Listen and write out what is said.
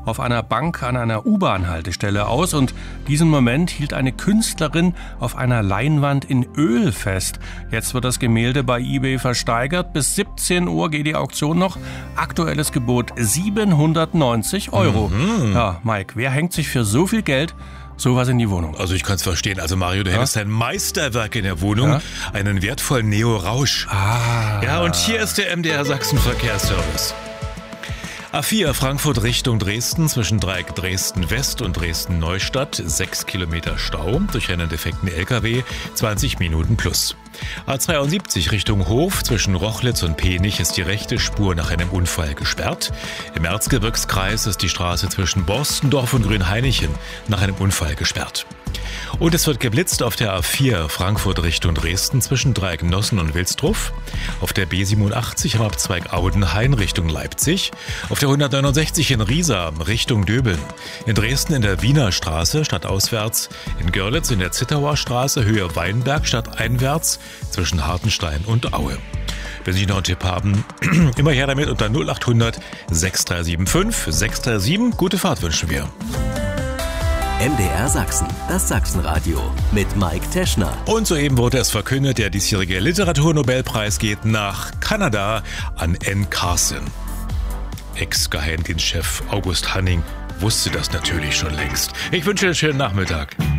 auf einer Bank an einer U-Bahn-Haltestelle aus und diesen Moment hielt eine Künstlerin auf einer Leinwand in Öl fest. Jetzt wird das Gemälde bei eBay versteigert. Bis 17 Uhr geht die Auktion noch. Aktuelles Gebot 790 €. Ja, Mike, wer hängt sich für so viel Geld sowas in die Wohnung? Also ich kann es verstehen. Also Mario, du hättest ein Meisterwerk in der Wohnung, einen wertvollen Neo-Rausch. Ja, und hier ist der MDR Sachsen Verkehrsservice. A4 Frankfurt Richtung Dresden zwischen Dreieck Dresden West und Dresden Neustadt 6 Kilometer Stau durch einen defekten LKW, 20 Minuten plus. A72 Richtung Hof zwischen Rochlitz und Penich ist die rechte Spur nach einem Unfall gesperrt. Im Erzgebirgskreis ist die Straße zwischen Borstendorf und Grünhainichen nach einem Unfall gesperrt. Und es wird geblitzt auf der A4 Frankfurt Richtung Dresden zwischen Dreieck Nossen und Wilsdruff, auf der B87 am Abzweig Audenhain Richtung Leipzig, auf der 169 in Riesa Richtung Döbeln, in Dresden in der Wiener Straße stadtauswärts, in Görlitz in der Zittauer Straße Höhe Weinberg stadteinwärts zwischen Hartenstein und Aue. Wenn Sie noch einen Tipp haben, immer her damit unter 0800 6375 637. Gute Fahrt wünschen wir. MDR Sachsen, das Sachsenradio mit Mike Teschner. Und soeben wurde es verkündet, der diesjährige Literaturnobelpreis geht nach Kanada an Anne Carson. Ex-Geheimdienstchef August Hanning wusste das natürlich schon längst. Ich wünsche einen schönen Nachmittag.